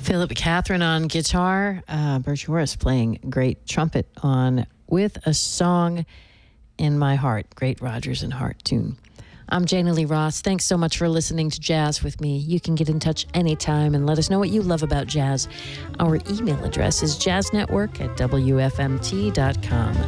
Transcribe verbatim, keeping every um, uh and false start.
Philip Catherine on guitar, uh, Bert Joris playing great trumpet on With a Song in My Heart. Great Rodgers and Hart tune. I'm Jana Lee Ross. Thanks so much for listening to Jazz with me. You can get in touch anytime and let us know what you love about jazz. Our email address is jazznetwork at w f m t dot com.